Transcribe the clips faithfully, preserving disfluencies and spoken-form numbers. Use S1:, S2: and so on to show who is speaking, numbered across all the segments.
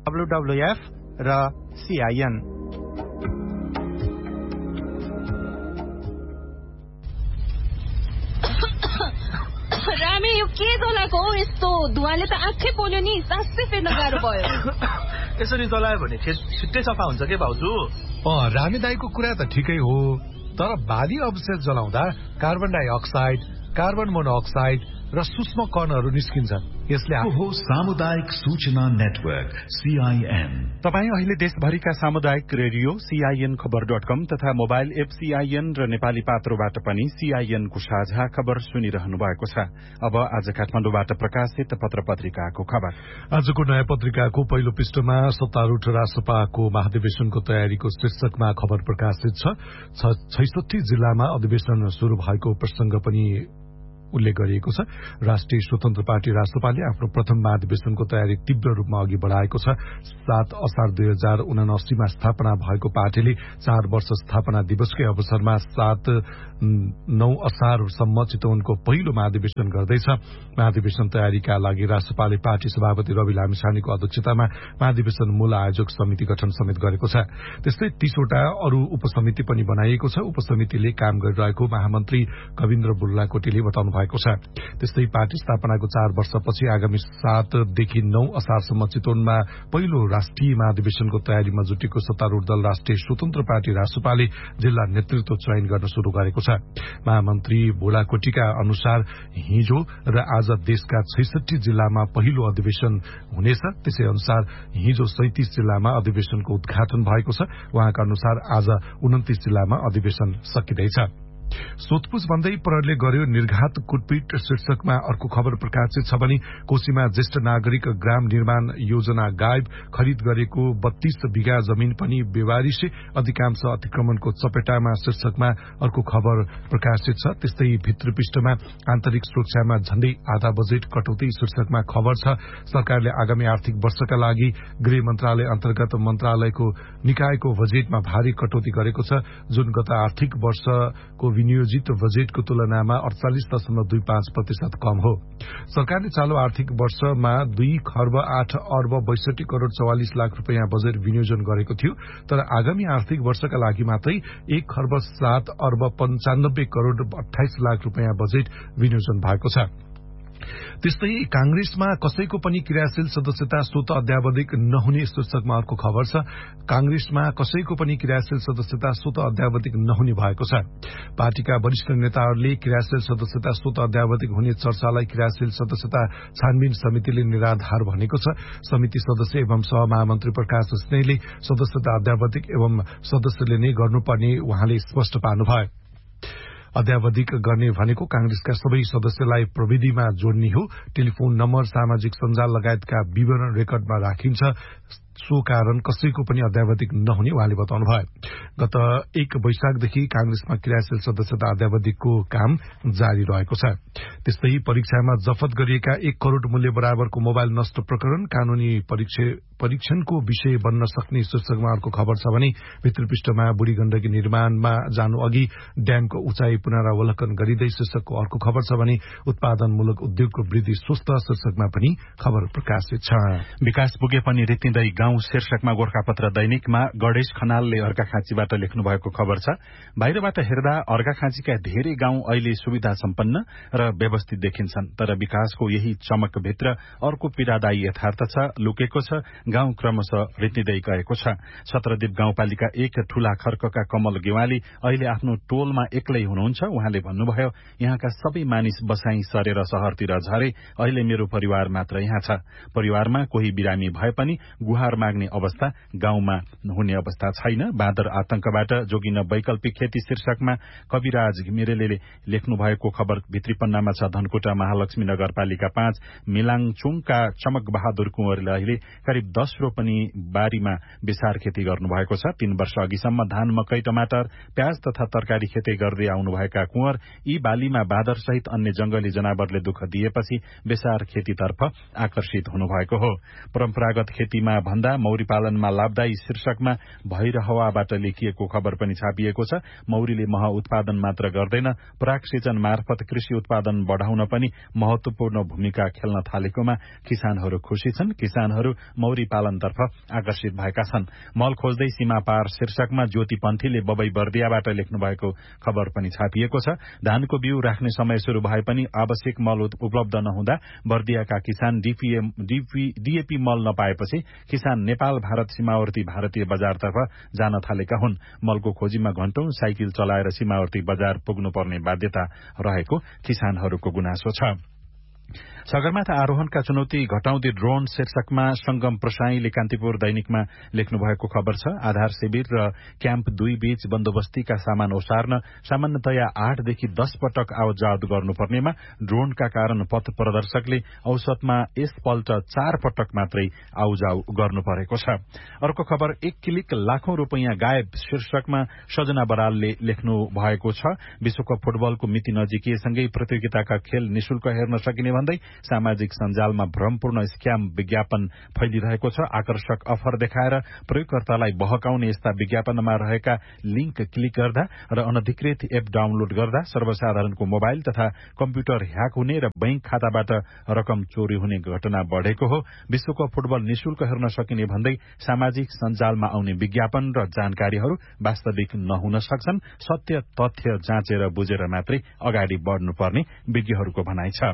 S1: डब्ल्युडब्ल्युएफ र सीआईएन।
S2: रामे यो के जलाको हो यस्तो? धुवाले त आँखै पोल्यो नि, सासै फेर्न गाह्रो भयो।
S3: यसरी जलायो भने खेत छिट्टै सफा हुन्छ के भाउजू?
S4: अँ, रामे दाईको कुरा त ठिकै हो, तर बाली अवशेष जलाउँदा कार्बन डाइअक्साइड, कार्बन मोनोअक्साइड र सूक्ष्म कणहरू निस्किन्छन्। यसले
S5: हो सामुदायिक सूचना नेटवर्क सीआईएन।
S6: तपाईँ अहिले देशभरिका सामुदायिक रेडियो सीआईएन खबर डट कम तथा मोबाइल एप सीआईएन र नेपाली पात्रोबाट पनि सीआईएन को साझा खबर सुनिरहनु भएको छ। अब आज काठमाडौँबाट प्रकाशित पत्र पत्रिकाको खबर।
S4: आजको नयाँ पत्रिकाको पहिलो पृष्ठमा सत्तारूढ रासपाको महाधिवेशनको तयारीको शीर्षकमा खबर प्रकाशित छ। छैसठी जिल्लामा अधिवेशन शुरू भएको प्रसंग पनि उल्लेख गरिएको छ। राष्ट्रिय स्वतन्त्र पार्टी राष्ट्रपाले आफ्नो प्रथम महाधिवेशनको तयारी तीव्र रूपमा अघि बढ़ाएको छ। सात असार दुई हजार उनासीमा स्थापना भएको पार्टीले चार वर्ष स्थापना दिवसकै अवसरमा सात नौ असारसम्म चितवनको पहिलो महाधिवेशन गर्दैछ। महाधिवेशन तयारीका लागि राष्ट्रपाले पार्टी सभापति रवि लामिछानेको अध्यक्षतामा महाधिवेशन मूल आयोजक समिति गठन समेत गरेको छ। त्यस्तै तीसवटा अरू उपसमिति पनि बनाइएको छ। उपसमितिले काम गरिरहेको महामन्त्री कविन्द्र बुल्लाकोटीले बताउनु भएको छ। त्यस्तै पार्टी स्थापनाको चार वर्षपछि आगामी सातदेखि नौ असारसम्म चितवनमा पहिलो राष्ट्रिय महाधिवेशनको तयारीमा जुटेको सत्तारूढ दल राष्ट्रिय स्वतन्त्र पार्टी राष्ट्रपाले जिल्ला नेतृत्व चयन गर्न शुरू गरेको छ। महामन्त्री बुलाकोटीका अनुसार हिजो र आज देशका छैसठी जिल्लामा पहिलो अधिवेशन हुनेछ। त्यसै अनुसार हिजो सैंतीस जिल्लामा अधिवेशनको उद्घाटन भएको छ। उहाँका अनुसार आज उन्तिस जिल्लामा अधिवेशन सकिँदैछ। सोधपुछ भन्दै प्रहरीले गर्यो निर्घात कुटपिट शीर्षकमा अर्को खबर प्रकाशित छ भने कोशीमा ज्येष्ठ नागरिक ग्राम निर्माण योजना गायब, खरिद गरेको बत्तीस बिघा जमीन पनि बेवारिसे, अधिकांश अतिक्रमणको चपेटामा शीर्षकमा अर्को खबर प्रकाशित छ। त्यस्तै भित्र पृष्ठमा आन्तरिक सुरक्षामा झण्डै आधा बजेट कटौती शीर्षकमा खबर छ। सरकारले आगामी आर्थिक वर्षका लागि गृह मन्त्रालय अन्तर्गत मन्त्रालयको निकायको बजेटमा भारी कटौती गरेको छ, जुन गत आर्थिक वर्षको विनियोजित बजेटको तुलनामा अड़चालिस दशमलव दुई पाँच प्रतिशत कम हो। सरकारले चालू आर्थिक वर्षमा दुई खर्ब आठ अर्ब बैसठी करोड़ चौवालिस लाख रूपियाँ बजेट विनियोजन गरेको थियो, तर आगामी आर्थिक वर्षका लागि मात्रै एक खर्ब सात अर्ब पञ्चानब्बे करोड़ अठाइस लाख रूपियाँ बजेट विनियोजन भएको छ। त्यस्तै कांग्रेसमा कसैको पनि क्रियाशील सदस्यता स्वत अध्यावधिक नहुने शीर्षकमा अर्को खबर छ। कांग्रेसमा कसैको पनि क्रियाशील सदस्यता स्वत अध्यावधिक नहुने भएको छ। पार्टीका वरिष्ठ नेताहरूले क्रियाशील सदस्यता स्वत अध्यावधिक हुने चर्चालाई क्रियाशील सदस्यता छानबिन समितिले निराधार भनेको छ। समिति सदस्य एवं सहमहामन्त्री प्रकाश स्नेहले सदस्यता अध्यावधिक एवं सदस्यले नै गर्नुपर्ने उहाँले स्पष्ट पार्नुभयो। अध्यावधिक गर्ने भनेको कांग्रेसका सबै सदस्यलाई प्रविधिमा जोड्ने हो। टेलिफोन नम्बर, सामाजिक सञ्जाल लगायतका विवरण रेकर्डमा राखिन्छ। सो कारण कसैको पनि अध्यावधिक नहुने उहाँले बताउनुभयो। गत एक वैशाखदेखि कांग्रेसमा क्रियाशील सदस्यता अध्यावधिकको काम जारी रहेको छ। त्यस्तै परीक्षामा जफत गरिएका एक करोड़ मूल्य बराबरको मोबाइल नष्ट प्रकरण कानूनी परीक्षणको विषय बन्न सक्ने शीर्षकमा अर्को खबर छ भने भित्र पृष्ठमा बुढी गण्डकी निर्माणमा जानु अघि ड्यामको उचाइ पुनरावलोकन गरिँदै शीर्षकको अर्को खबर छ भने उत्पादनमूलक उद्योगको वृद्धि स्वस्थ शीर्षकमा पनि खबर प्रकाशित छ।
S6: विकास पुगे पनि रित्तिँदै गाउँ शीर्षकमा गोर्खापत्र दैनिकमा गणेश खनालले अर्घाखाँचीबाट लेख्नु भएको खबर छ। बाहिरबाट हेर्दा अर्घाखाँचीका धेरै गाउँ अहिले सुविधा सम्पन्न र व्यवस्थित देखिन्छन्, तर विकासको यही चमकभित्र अर्को पीड़ादायी यथार्थ छ, लुकेको छ। गाउँ क्रमशः रित्तिँदै गएको छ। सत्रदीप गाउँपालिका एक ठूला खर्कका कमल गेवाली अहिले आफ्नो टोलमा एक्लै हुनुहुन्छ। उहाँले भन्नुभयो, यहाँका सबै मानिस बसाई सरेर शहरतिर झरे, अहिले मेरो परिवार मात्र यहाँ छ। परिवारमा कोही बिरामी भए पनि गुहार माग्ने अवस्था गाउँमा हुने अवस्था छैन। बाँदर आतंकबाट जोगिन वैकल्पिक खेती शीर्षकमा कविराज घिमिरेले लेख्नु भएको खबर भित्री पन्नामा छ। धनकुटा महालक्ष्मी नगरपालिका पाँच मिलाङचुङका चमक बहादुर कुँवरले अहिले करिब दस रोपनी बारीमा बेसार खेती गर्नुभएको छ। तीन वर्ष अघिसम्म धान, मकै, टमाटर, प्याज तथा तरकारी खेती गर्दै आउनु भएका कुँवर यी बालीमा बाँदरसहित अन्य जंगली जनावरले दुःख दिएपछि बेसार खेतीतर्फ आकर्षित हुनुभएको हो। परम्परागत खेतीमा भन्दा मौरी पालनमा लाभदायी शीर्षकमा भैरहवाबाट लेखिएको खबर पनि छापिएको छ। मौरीले मह उत्पादन मात्र गर्दैन, परागसेचन मार्फत कृषि उत्पादन बढ़ाउन पनि महत्वपूर्ण भूमिका खेल्न थालेकोमा किसानहरू खुशी छन्। किसानहरू मौरी पालनतर्फ आकर्षित भएका छन्। मल खोज्दै सीमा पार शीर्षकमा ज्योति पन्थीले बबई बर्दियाबाट लेख्नु भएको खबर पनि छापिएको छ। धानको बिउ राख्ने समय शुरू भए पनि आवश्यक मल उपलब्ध नहुँदा बर्दियाका किसान डीएपी मल नपाएपछि किसान नेपाल भारत सीमावर्ती भारतीय बजारतर्फ जान थालेका हुन्। मलको खोजीमा घण्टौं साइकल चलाएर सीमावर्ती बजार पुग्नुपर्ने बाध्यता रहेको किसानहरूको गुनासो छ। सगरमाथा आरोहणका चुनौती घटाउँदै ड्रोन शीर्षकमा संगम प्रसाईले कान्तिपुर दैनिकमा लेख्नु भएको खबर छ। आधार शिविर र क्याम्प दुई बीच बन्दोबस्तीका सामान ओसार्न सामान्यतया आठदेखि दस पटक आवतजावत गर्नुपर्नेमा ड्रोनका कारण पथ प्रदर्शकले औसतमा यसपल्ट चार पटक मात्रै आउजाउ गर्नु परेको छ। अर्को खबर एक क्लिक लाखौं रूपियाँ गायब शीर्षकमा सजना बरालले लेख्नु भएको छ। विश्वकप फुटबलको मिति नजिकिएसँगै प्रतियोगिताका खेल निशुल्क हेर्न सकिने भन्दै सामाजिक सञ्जालमा भ्रमपूर्ण स्क्याम विज्ञापन फैलिरहेको छ। आकर्षक अफर देखाएर प्रयोगकर्तालाई बहकाउने यस्ता विज्ञापनमा रहेका लिंक क्लिक गर्दा र अनधिकृत एप डाउनलोड गर्दा सर्वसाधारणको मोबाइल तथा कम्प्युटर ह्याक हुने र बैंक खाताबाट रकम चोरी हुने घटना बढ़ेको हो। विश्वकप फुटबल निशुल्क हेर्न सकिने भन्दै सामाजिक सञ्जालमा आउने विज्ञापन र जानकारीहरू वास्तविक नहुन सक्छन्। सत्य तथ्य जाँचेर बुझेर मात्रै अगाडि बढ़नुपर्ने विज्ञहरूको भनाइ छ।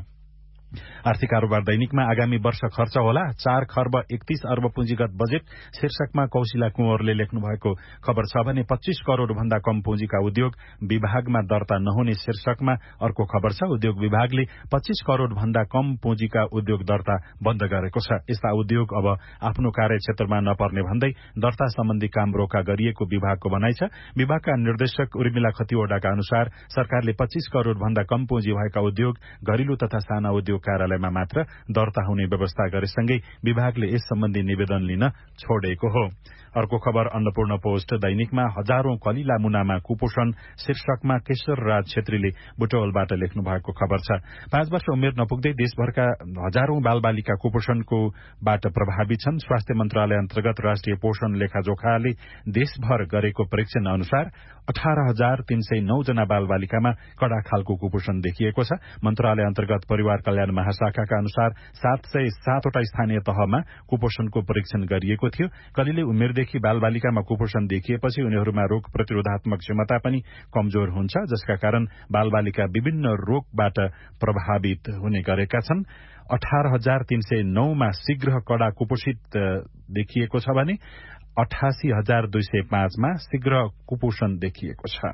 S6: आर्थिक कारोबार दैनिकमा आगामी वर्ष खर्च होला चार खर्ब एकतीस अर्ब पुँजीगत बजेट शीर्षकमा कौशिला कुँवरले लेख्नु भएको खबर छ भने पच्चीस करोड़ भन्दा कम पुँजीका उद्योग विभागमा दर्ता नहुने शीर्षकमा अर्को खबर छ। उद्योग विभागले पच्चीस करोड़ भन्दा कम पुँजीका उद्योग दर्ता बन्द गरेको छ। यस्ता उद्योग अब आफ्नो कार्यक्षेत्रमा नपर्ने भन्दै दर्ता सम्बन्धी काम रोका गरिएको विभागको भनाइ छ। विभागका निर्देशक उर्मिला खतिवड़ाका अनुसार सरकारले पच्चीस करोड़ भन्दा कम पुँजी भएका उद्योग घरेलु तथा साना उद्योग कार्यालयमा मात्र दर्ता हुने व्यवस्था गरेसँगै विभागले यस सम्बन्धी निवेदन लिन छोडेको हो। अर्को खबर अन्नपूर्ण पोस्ट दैनिकमा हजारौं कलिला मुनामा कुपोषण शीर्षकमा केशर राज छेत्रीले बुटवलबाट लेख्नु भएको खबर छ। पाँच वर्ष उमेर नपुग्दै देशभरका हजारौं बालबालिका कुपोषणको बाट प्रभावित छन्। स्वास्थ्य मन्त्रालय अन्तर्गत राष्ट्रिय पोषण लेखाजोखाले देशभर गरेको परीक्षण अनुसार अठार हजार तीन सय नौ जना बालबालिकामा कडा खालको कुपोषण देखिएको छ। मन्त्रालय अन्तर्गत परिवार कल्याण महाशाखाका अनुसार सात सय सातवटा स्थानीय तहमा कुपोषणको परीक्षण गरिएको थियो। कलिले उमेरदेखि बालबालिकामा कुपोषण देखिएपछि उनीहरूमा रोग प्रतिरोधात्मक क्षमता पनि कमजोर हुन्छ, जसका कारण बालबालिका विभिन्न रोगबाट प्रभावित हुने गरेका छन्। अठार हजार तीन सय नौमा शीघ्र कडा कुपोषित देखिएको छ भने अठासी हजार दुई सय पाँचमा शीघ्र कुपोषण देखिएको छ।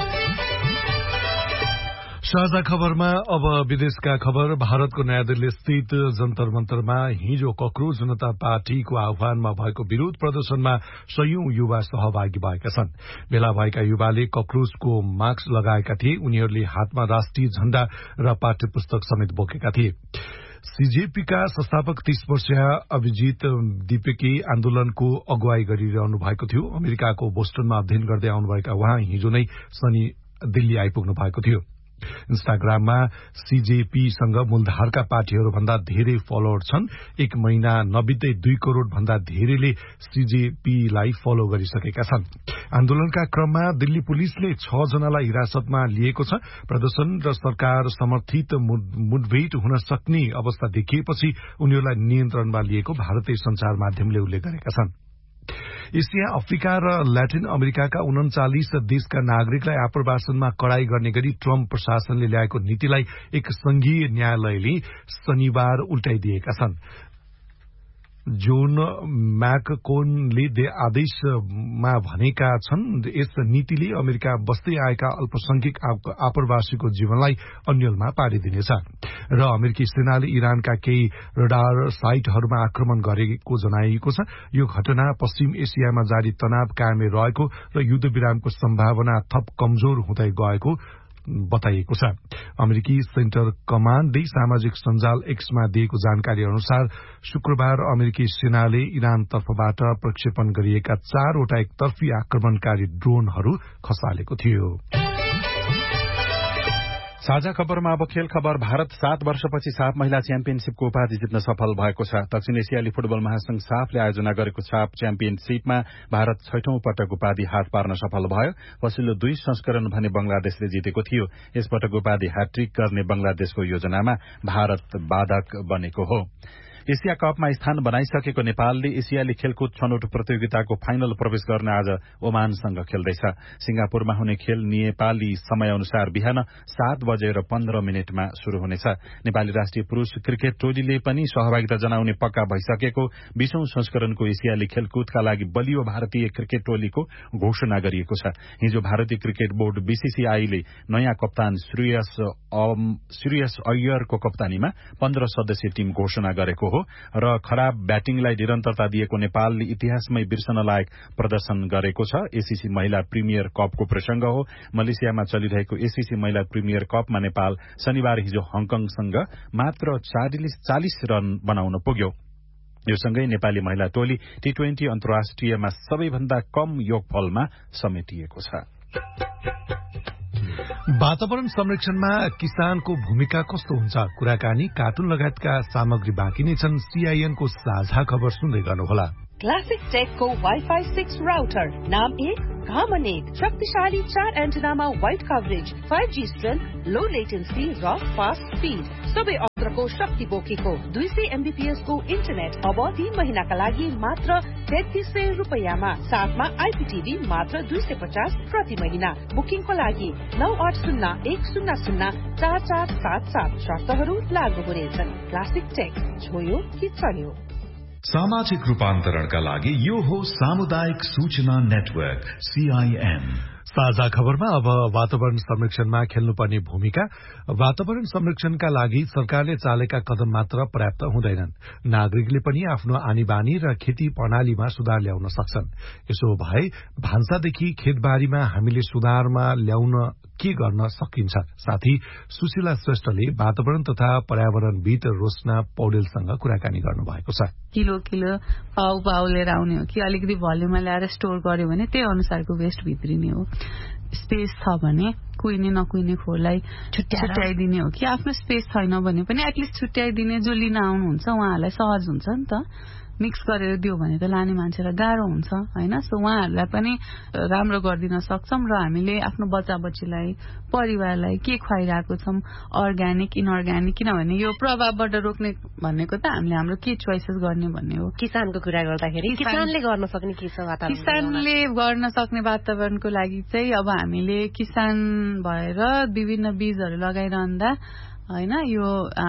S4: साझा खबरमा अब विदेशका खबर। भारतको नयाँ दिल्ली स्थित जन्तर मन्तरमा हिजो कक्रोच जनता पार्टीको आह्वानमा भएको विरोध प्रदर्शनमा सयौं युवा सहभागी भएका छन्। भेला भएका युवाले कक्रोचको मास्क लगाएका थिए। उनीहरूले हातमा राष्ट्रिय झण्डा र पाठ्य पुस्तक समेत बोकेका थिए। सीजेपीका संस्थापक तीस वर्षीय अभिजित दीपेकी आन्दोलनको अगुवाई गरिरहनु भएको थियो। अमेरिकाको बोस्टनमा अध्ययन गर्दै आउनुभएका उहाँ हिजो नै शनि दिल्ली आइपुग्नु भएको थियो। इन्स्टाग्राममा सीजेपीसँग मूलधारका पार्टीहरूभन्दा धेरै फलोअर छन्। एक महिना नबित्दै दुई करोड़ भन्दा धेरैले सीजेपीलाई फलो गरिसकेका छन्। आन्दोलनका क्रममा दिल्ली पुलिसले छ जनालाई हिरासतमा लिएको छ। प्रदर्शन र सरकार समर्थित मुठभेड़ हुन सक्ने अवस्था देखिएपछि उनीहरूलाई नियन्त्रणमा लिएको भारतीय संचार माध्यमले उल्लेख गरेका छन्। एसिया, अफ्रिका र ल्याटिन अमेरिकाका उन्चालिस देशका नागरिकलाई आप्रवासनमा कड़ाई गर्ने गरी ट्रम्प प्रशासनले ल्याएको नीतिलाई एक संघीय न्यायालयले शनिबार उल्टाइदिएका छन्। जोन म्याककोनले आदेशमा भनेका छन् यस नीतिले अमेरिका बस्दै आएका अल्पसंख्यक आप्रवासीको जीवनलाई अन्यलमा पारिदिनेछ र अमेरिकी सेनाले इरानका केही रडार साइटहरूमा आक्रमण गरेको जनाइएको छ। यो घटना पश्चिम एसियामा जारी तनाव कायमै रहेको र युद्धविरामको सम्भावना थप कमजोर हुँदै गएको बताइएको छ। अमेरिकी सेन्टर कमान्डले सामाजिक सञ्जाल एक्समा दिएको जानकारी अनुसार शुक्रबार अमेरिकी सेनाले इरान तर्फबाट प्रक्षेपण गरिएका चारवटा एकतर्फी आक्रमणकारी ड्रोनहरू खसालेको थियो।
S6: साझा खबरमा अब खेल खबर। भारत सात वर्षपछि साफ महिला च्याम्पियनशीपको उपाधि जित्न सफल भएको छ। दक्षिण एसियाली फुटबल महासंघ साफले आयोजना गरेको साफ च्याम्पियनशीपमा भारत छैठौं पटक उपाधि हात पार्न सफल भयो। पछिल्लो दुई संस्करण भने बंगलादेशले जितेको थियो। यसपटक उपाधि ह्याट्रिक गर्ने बंगलादेशको योजनामा भारत बाधक बनेको हो। एसिया कपमा स्थान बनाइसकेको नेपालले एसियाली खेलकुद छनौट प्रतियोगिताको फाइनल प्रवेश गर्न आज ओमानसँग खेल्दैछ। सिंगापुरमा हुने खेल नेपाली समय अनुसार बिहान सात बजेर पन्ध्र मिनटमा शुरू हुनेछ। नेपाली राष्ट्रिय पुरूष क्रिकेट टोलीले पनि सहभागिता जनाउने पक्का भइसकेको बीसौं संस्करणको एसियाली खेलकुदका लागि बलियो भारतीय क्रिकेट टोलीको घोषणा गरिएको छ। हिजो भारतीय क्रिकेट बोर्ड बीसीसीआईले नयाँ कप्तान श्रेयस श्रेयस अय्यरको कप्तानीमा पन्ध्र सदस्यीय टीम घोषणा गरेको हो र खराब ब्याटिङलाई निरन्तरता दिएको नेपालले इतिहासमै बिर्सन लायक प्रदर्शन गरेको छ। एसीसी महिला प्रिमियर कपको प्रसंग हो। मलेसियामा चलिरहेको एसीसी महिला प्रिमियर कपमा नेपाल शनिबार हिजो हङकङसँग मात्र चालिस रन बनाउन पुग्यो। यो सँगै नेपाली महिला टोली टी ट्वेन्टी अन्तर्राष्ट्रियमा सबैभन्दा कम योगफलमा समेटिएको छ।
S4: वातावरण संरक्षणमा किसानको भूमिका कस्तो हुन्छ? कुराकानी, कार्टुन लगायतका सामग्री बाँकी नै छन्। सीआईएनको साझा खबर सुन्दै गर्नुहोला।
S7: क्लासिक टेकको वाइफाई सिक्स राउटर, नाम एक काम अनेक, शक्तिशाली चार एन्टेनामा wide coverage, five G strength, लो लेटेन्सी र फास्ट स्पीड, सबै अत्रको शक्ति बोकेको दुई सय एमबीपीएस को इन्टरनेट अब तीन महिनाका लागि मात्र तेत्तीस सय रुपियाँमा। साथमा आइपीटीभी मात्र दुई सय पचास प्रति महिना। बुकिङको लागि नौ आठ शून्य एक शून्य शून्य चार चार सात सात। शर्तहरू लागू हुनेछन्। क्लासिक टेक, छोयो कि चल्यो।
S5: सामाजिक रूपान्तरणका लागि यो हो सामुदायिक सूचना नेटवर्क सीआईएन।
S4: साझा खबरमा अब वातावरण संरक्षणमा खेल्नुपर्ने भूमिका। वातावरण संरक्षणका लागि सरकारले चालेका कदम मात्र पर्याप्त हुँदैनन्। नागरिकले पनि आफ्नो आनी बानी र खेती प्रणालीमा सुधार ल्याउन सक्छन्। यसो भए भान्सादेखि खेतबारीमा हामीले सुधारमा ल्याउन के गर्न सकिन्छ? साथी सुशीला श्रेष्ठले वातावरण तथा पर्यावरणविद रोशना पौडेलसँग कुराकानी गर्नुभएको छ।
S8: किलो किलो पाउ पाउ लिएर आउने हो कि अलिकति भोल्युममा ल्याएर स्टोर गर्यो भने त्यही अनुसारको वेस्ट भित्रिने हो। स्पेस छ भने कुहिने नकुहिने खोरलाई छुट्याइदिने हो कि आफ्नो स्पेस छैन भने पनि एटलिस्ट छुट्याइदिने। जो लिन आउनुहुन्छ उहाँहरूलाई सहज हुन्छ नि त। मिक्स गरेर दियो भने त लाने मान्छेलाई गाह्रो हुन्छ हैन। सो उहाँहरूलाई पनि राम्रो गरिदिन सक्छौं र हामीले आफ्नो बच्चा बच्चीलाई परिवारलाई के खुवाइरहेको छौं, अर्ग्यानिक इनअर्ग्यानिक, किनभने यो प्रभावबाट रोक्ने भनेको त हामीले हाम्रो के चोइसेस गर्ने भन्ने हो।
S7: किसानको कुरा गर्दाखेरि किसानले गर्न सक्ने के छ? वातावरण
S8: किसानले गर्न सक्ने वातावरणको लागि चाहिँ अब हामीले किसान भएर विभिन्न बीजहरू लगाइरहँदा हैन, यो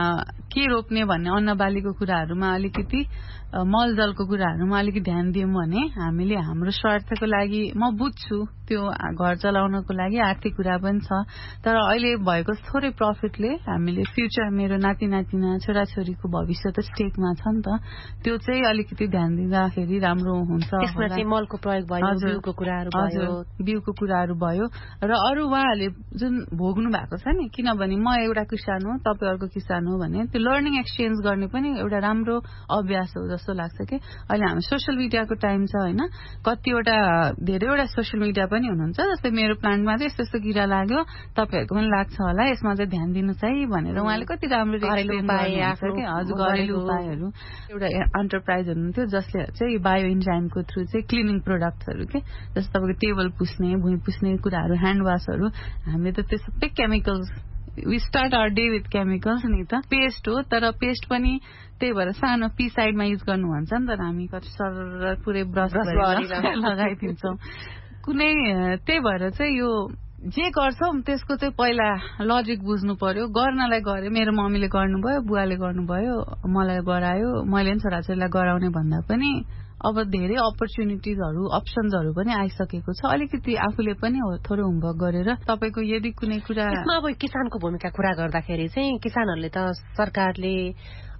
S8: के रोप्ने भन्ने अन्नबालीको कुराहरूमा अलिकति मलजलको कुराहरूमा अलिकति ध्यान दियौं भने हामीले हाम्रो स्वार्थको लागि, म बुझ्छु त्यो घर चलाउनको लागि आर्थिक कुरा पनि छ, तर अहिले भएको थोरै प्रफिटले हामीले फ्युचर मेरो नाति नातिना छोराछोरीको भविष्य त स्टेकमा छ नि त। त्यो चाहिँ अलिकति ध्यान दिँदाखेरि राम्रो हुन्छ।
S7: त्यसमा चाहिँ मलको प्रयोग भयो, बिउको कुराहरू भयो,
S8: बिउको कुराहरू भयो र अरू उहाँहरूले जुन भोग्नु भएको छ नि, किनभने म एउटा किसान हो, तपाईँ अर्को किसान हो भने त्यो लर्निङ एक्सचेन्ज गर्ने पनि एउटा राम्रो अभ्यास हो जस्तो लाग्छ कि। अहिले हामी सोसियल मिडियाको टाइम छ हैन, कतिवटा धेरैवटा सोसियल मिडिया पनि हुनुहुन्छ जस्तै मेरो प्लान्टमा चाहिँ यस्तो यस्तो किरा लाग्यो, तपाईहरुको पनि लाग्छ होला, यसमा चाहिँ ध्यान दिनुस् है भनेर उहाँले कति राम्रो एक्सप्लेन गर्नुहुन्छ कि। हजुर, घरेलु उपायहरू। एउटा एन्टरप्राइज हुनुहुन्थ्यो जसले चाहिँ बायो इन्जाइमको थ्रु चाहिँ क्लिनिङ प्रोडक्ट्सहरू के, जस्तो तपाईँको टेबल पुस्ने, भुइँ पुस्ने कुराहरू, ह्यान्ड वासहरू, हामीले त त्यो सबै chemicals, we start our day with chemicals नि त। पेस्ट हो, तर पेस्ट पनि त्यही भएर सानो पी साइडमा युज गर्नु भन्छ नि त, हामी कति सर पुरै ब्रस लगाइदिन्छौँ कुनै। त्यही भएर चाहिँ यो जे गर्छौँ त्यसको चाहिँ पहिला लजिक बुझ्नु पर्यो। गर्नलाई गरे, मेरो मम्मीले गर्नुभयो, बुवाले गर्नुभयो, मलाई गरायो, मैले पनि छोराछोरीलाई गराउने भन्दा पनि अब धेरै अपर्च्युनिटिजहरू, अप्सन्सहरू पनि आइसकेको छ। अलिकति आफूले पनि थोरै होमवर्क गरेर तपाईँको यदि कुनै कुरा।
S7: अब किसानको भूमिका कुरा गर्दाखेरि चाहिँ किसानहरूले त सरकारले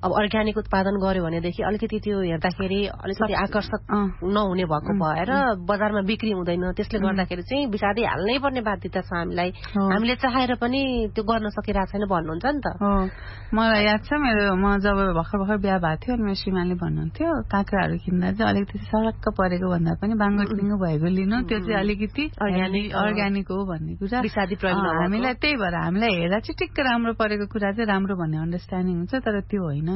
S9: अब अर्ग्यानिक उत्पादन गर्यो भनेदेखि अलिकति त्यो हेर्दाखेरि अलिकति आकर्षक नहुने भएको भएर बजारमा बिक्री हुँदैन। त्यसले गर्दाखेरि चाहिँ विषादी हाल्नै पर्ने बाध्यता छ हामीलाई। हामीले चाहेर पनि त्यो गर्न सकिरहेको छैन भन्नुहुन्छ नि त।
S8: मलाई याद छ मेरो म जब भर्खर भर्खर बिहा भएको थियो अनि मेरो श्रीमानले भन्नुहुन्थ्यो काँक्राहरू किन्दा चाहिँ अलिकति सडक्क परेको भन्दा पनि बाङ्गो भएको लिनु, त्यो चाहिँ अलिकति अर्ग्यानिक हो भन्ने कुरा हामीलाई। त्यही भएर हामीलाई हेर्दा चाहिँ ठिक्क राम्रो परेको कुरा चाहिँ राम्रो भन्ने अन्डरस्ट्यान्डिङ हुन्छ, तर त्यो होइन।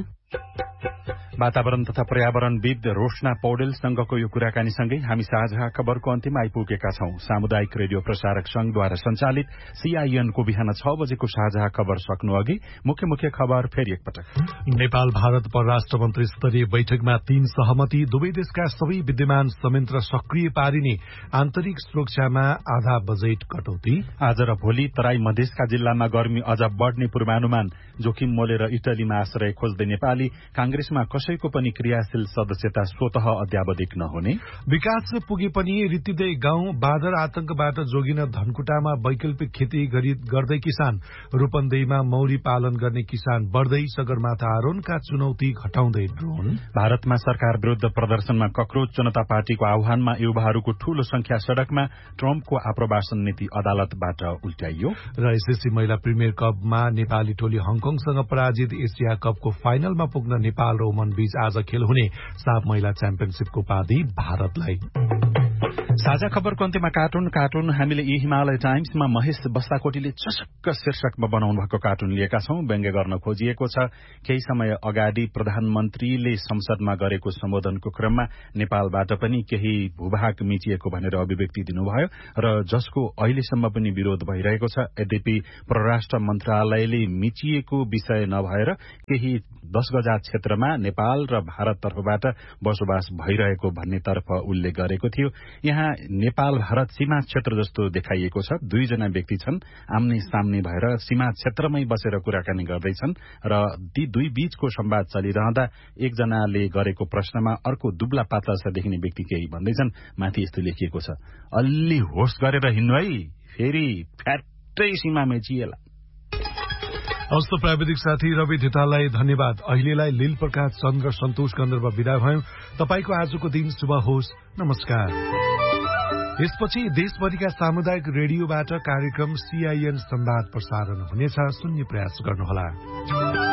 S6: वातावरण तथा पर्यावरणविद रोशना पौडेलसँगको यो कुराकानीसँगै हामी साझा खबरको अन्तिममा आइपुगेका छौं। सामुदायिक रेडियो प्रसारक संघद्वारा सञ्चालित सीआईएनको बिहान छ बजेको साझा खबर सक्नु अघि मुख्य मुख्य खबर फेरि एकपटक।
S4: नेपाल भारत परराष्ट्र मन्त्री स्तरीय बैठकमा तीन सहमति, दुवै देशका सबै विद्यमान संयन्त्र सक्रिय पारिने, आन्तरिक सुरक्षामा आधा बजेट कटौती।
S6: आज र भोलि तराई मधेसका जिल्लामा गर्मी अझ बढ़ने पूर्वानुमान, जोखिम मोलेर इटलीमा आश्रय खोज्दै नेपाली, कांग्रेसमा कसैको पनि क्रियाशील सदस्यता स्वतः अध्यावधिक नहुने।
S4: विकास पुगे पनि रितिदै गाउँ, बाँदर आतंकबाट जोगिन धनकुटामा वैकल्पिक खेती गर्दै किसान, रूपन्देहीमा मौरी पालन गर्ने किसान बढ्दै, सगरमाथा आरोनका चुनौती घटाउँदै ड्रोन।
S6: भारतमा सरकार विरूद्ध प्रदर्शनमा कक्रोच जनता पार्टीको आह्वानमा युवाहरूको ठूलो संख्या सड़कमा, ट्रम्पको आप्रवासन नीति अदालतबाट उल्ट्याइयो।
S4: र एसएससी महिला प्रिमियर कपमा नेपाली टोली हङकङसँग पराजित, एसिया कपको फाइनलमा पुग्न नेपाल र ओमन बीच आज खेल हुने, साफ महिला च्याम्पियनशीपको उपाधि भारतलाई।
S6: साझा खबरको अन्त्यमा कार्टुन कार्टुन हामीले यी हिमालय टाइम्समा महेश बस्ताकोटीले चसक्क शीर्षकमा बनाउनु भएको कार्टुन लिएका छौं। व्यङ्ग्य गर्न खोजिएको छ। केही समय अगाडि प्रधानमन्त्रीले संसदमा गरेको सम्बोधनको क्रममा नेपालबाट पनि केही भूभाग मिचिएको भनेर अभिव्यक्ति दिनुभयो र जसको अहिलेसम्म पनि विरोध भइरहेको छ। यद्यपि परराष्ट्र मन्त्रालयले मिचिएको विषय नभएर केही दश गजा क्षेत्रमा नेपाल र भारत तर्फबाट बसोबास भइरहेको भन्नेतर्फ उल्लेख गरेको थियो। यहाँ नेपाल भारत सीमा क्षेत्र जस्तो देखाइएको छ। दुईजना व्यक्ति छन्, आम्ने सामने भएर सीमा क्षेत्रमै बसेर कुराकानी गर्दैछन् र ती दुई बीचको संवाद चलिरहँदा एकजनाले गरेको प्रश्नमा अर्को दुब्ला पातला छ देखिने व्यक्ति केही भन्दैछन्। माथि यस्तो लेखिएको छ, अलि होस गरेर हिँड्नु है, फेरि फ्याट्टै सीमा मेचिएला।
S4: हस्त प्राविधिक साथी रवि धिताललाई धन्यवाद। अहिलेलाई लील प्रकाश चन्द्र सन्तोष गन्धर्व विदा भयौं। तपाईको आजको दिन शुभ होस्। नमस्कार। यसपछि देशभरिका सामुदायिक रेडियोबाट कार्यक्रम सीआईएन संवाद प्रसारण हुनेछ। सुन्ने प्रयास गर्नुहोला।